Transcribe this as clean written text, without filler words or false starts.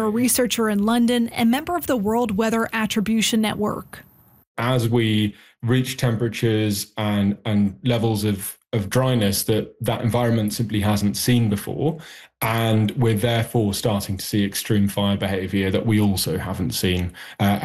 a researcher in London and member of the World Weather Attribution Network. As we reach temperatures and levels of dryness that environment simply hasn't seen before, and we're therefore starting to see extreme fire behavior that we also haven't seen